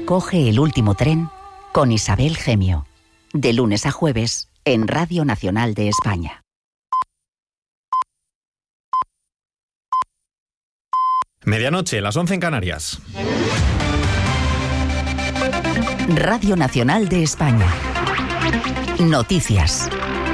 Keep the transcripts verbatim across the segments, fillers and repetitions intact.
Coge el último tren con Isabel Gemio. De lunes a jueves en Radio Nacional de España. Medianoche, las once en Canarias. Radio Nacional de España. Noticias.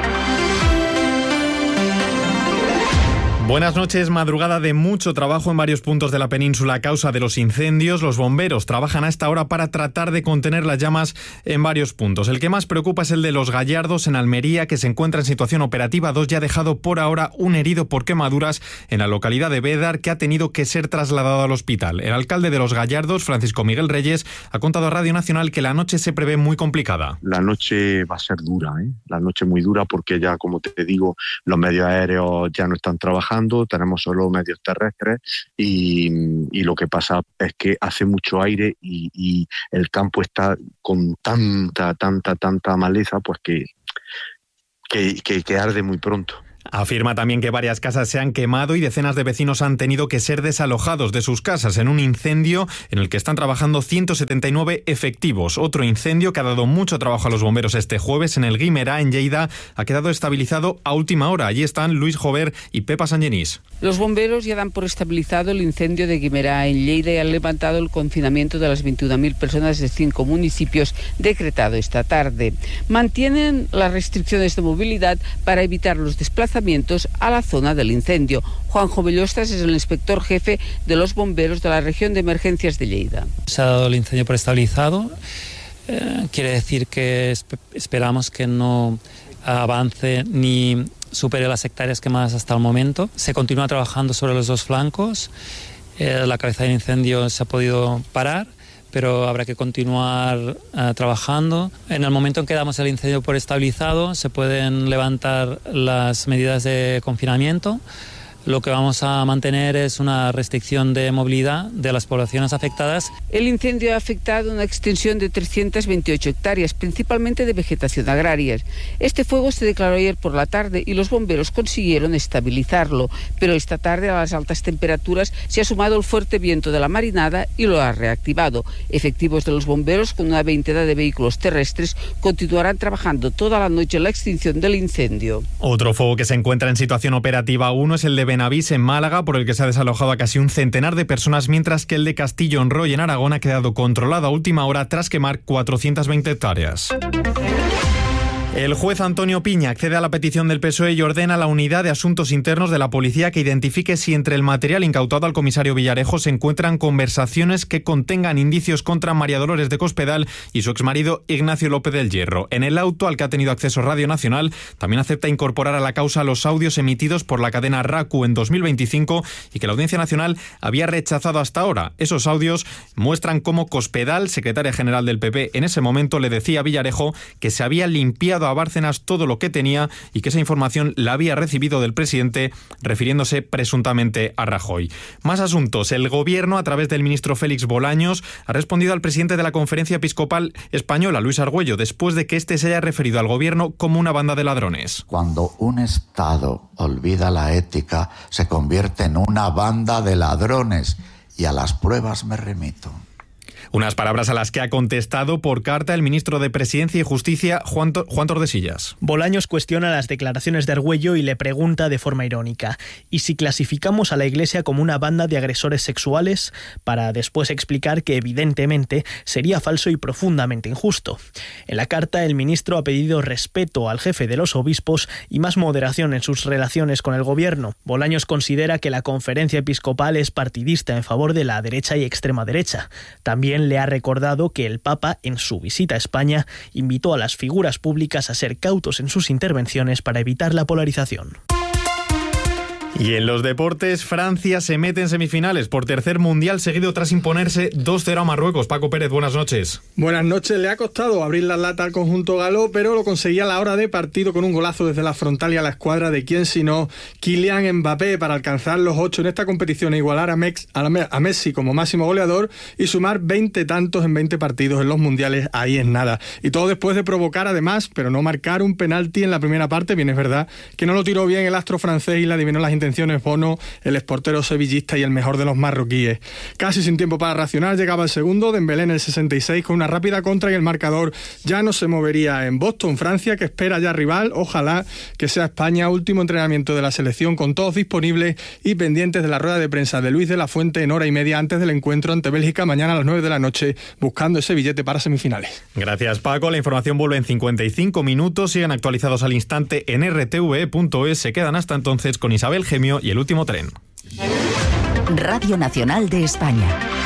Buenas noches. Madrugada de mucho trabajo en varios puntos de la península a causa de los incendios. Los bomberos trabajan a esta hora para tratar de contener las llamas en varios puntos. El que más preocupa es el de Los Gallardos, en Almería, que se encuentra en situación operativa dos y ha dejado por ahora un herido por quemaduras en la localidad de Bédar, que ha tenido que ser trasladado al hospital. El alcalde de Los Gallardos, Francisco Miguel Reyes, ha contado a Radio Nacional que la noche se prevé muy complicada. La noche va a ser dura, ¿eh? La noche muy dura porque ya, como te digo, los medios aéreos ya no están trabajando. Tenemos solo medios terrestres y, y lo que pasa es que hace mucho aire y, y el campo está con tanta, tanta, tanta maleza, pues que, que, que, que arde muy pronto. Afirma también que varias casas se han quemado y decenas de vecinos han tenido que ser desalojados de sus casas en un incendio en el que están trabajando ciento setenta y nueve efectivos. Otro incendio que ha dado mucho trabajo a los bomberos este jueves en el Guimerá, en Lleida, ha quedado estabilizado a última hora. Allí están Luis Jover y Pepa Sangenís. Los bomberos ya dan por estabilizado el incendio de Guimerá, en Lleida, y han levantado el confinamiento de las veintiuna mil personas de cinco municipios decretado esta tarde. Mantienen las restricciones de movilidad para evitar los desplazamientos a la zona del incendio. Juanjo Bellostas es el inspector jefe de los bomberos de la región de emergencias de Lleida. Se ha dado el incendio por estabilizado. Eh, quiere decir que esp- esperamos que no avance ni supere las hectáreas quemadas hasta el momento. Se continúa trabajando sobre los dos flancos. Eh, la cabeza del incendio se ha podido parar, pero habrá que continuar uh, trabajando. En el momento en que damos el incendio por estabilizado, se pueden levantar las medidas de confinamiento. Lo que vamos a mantener es una restricción de movilidad de las poblaciones afectadas. El incendio ha afectado una extensión de trescientas veintiocho hectáreas, principalmente de vegetación agraria. Este fuego se declaró ayer por la tarde y los bomberos consiguieron estabilizarlo, pero esta tarde a las altas temperaturas se ha sumado el fuerte viento de la marinada y lo ha reactivado. Efectivos de los bomberos con una veintena de vehículos terrestres continuarán trabajando toda la noche en la extinción del incendio. Otro fuego que se encuentra en situación operativa uno es el de Benavís, en Málaga, por el que se ha desalojado a casi un centenar de personas, mientras que el de Castillo en Roy, en Aragón, ha quedado controlado a última hora tras quemar cuatrocientas veinte hectáreas. El juez Antonio Piña accede a la petición del P S O E y ordena a la Unidad de Asuntos Internos de la Policía que identifique si entre el material incautado al comisario Villarejo se encuentran conversaciones que contengan indicios contra María Dolores de Cospedal y su exmarido Ignacio López del Hierro. En el auto al que ha tenido acceso Radio Nacional también acepta incorporar a la causa los audios emitidos por la cadena RACU en dos mil veinticinco y que la Audiencia Nacional había rechazado hasta ahora. Esos audios muestran cómo Cospedal, secretaria general del P P en ese momento, le decía a Villarejo que se había limpiado a Bárcenas todo lo que tenía y que esa información la había recibido del presidente, refiriéndose presuntamente a Rajoy. Más asuntos. El gobierno, a través del ministro Félix Bolaños, ha respondido al presidente de la Conferencia Episcopal Española, Luis Argüello, después de que éste se haya referido al gobierno como una banda de ladrones. Cuando un Estado olvida la ética, se convierte en una banda de ladrones, y a las pruebas me remito. Unas palabras a las que ha contestado por carta el ministro de Presidencia y Justicia, Juan, Juan Tordesillas. Bolaños cuestiona las declaraciones de Argüello y le pregunta de forma irónica: ¿y si clasificamos a la Iglesia como una banda de agresores sexuales? Para después explicar que evidentemente sería falso y profundamente injusto. En la carta el ministro ha pedido respeto al jefe de los obispos y más moderación en sus relaciones con el gobierno. Bolaños considera que la Conferencia Episcopal es partidista en favor de la derecha y extrema derecha. También le ha recordado que el Papa, en su visita a España, invitó a las figuras públicas a ser cautos en sus intervenciones para evitar la polarización. Y en los deportes, Francia se mete en semifinales por tercer mundial seguido tras imponerse dos cero a Marruecos. Paco Pérez, buenas noches. Buenas noches. Le ha costado abrir la lata al conjunto galó, pero lo conseguía a la hora de partido con un golazo desde la frontal y a la escuadra de quién sino Kylian Mbappé para alcanzar los ocho en esta competición e igualar a, Mex, a Messi como máximo goleador y sumar veinte tantos en veinte partidos en los mundiales. Ahí es nada. Y todo después de provocar además, pero no marcar un penalti en la primera parte. Bien, es verdad que no lo tiró bien el astro francés y le adivinó las intenciones intenciones Bono, el exportero sevillista y el mejor de los marroquíes. Casi sin tiempo para racionar llegaba el segundo, Dembélé en el sesenta y seis con una rápida contra y el marcador ya no se movería en Boston, Francia, que espera ya rival. Ojalá que sea España. Último entrenamiento de la selección con todos disponibles y pendientes de la rueda de prensa de Luis de la Fuente en hora y media antes del encuentro ante Bélgica mañana a las nueve de la noche, buscando ese billete para semifinales. Gracias, Paco. La información vuelve en cincuenta y cinco minutos. Siguen actualizados al instante en r t v e punto es. Se quedan hasta entonces con Isabel Gemio y El Último Tren. Radio Nacional de España.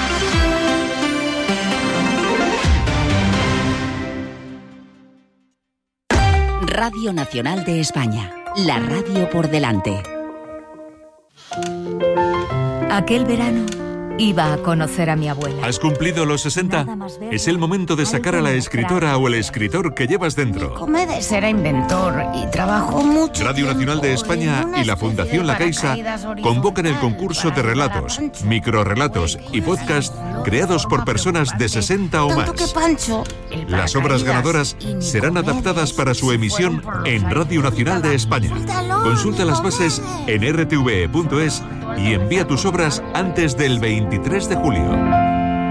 Radio Nacional de España. La radio por delante. Aquel verano iba a conocer a mi abuela. ¿Has cumplido los sesenta? Es el momento de sacar a la escritora o el escritor que llevas dentro. Comedes era inventor y trabajó mucho. Radio Nacional de España y la Fundación La Caixa convocan el concurso de relatos, microrrelatos y podcast creados por personas de sesenta o más. Las obras ganadoras serán adaptadas para su emisión en Radio Nacional de España. Consulta las bases en r t v e punto es y envía tus obras antes del veintitrés de julio.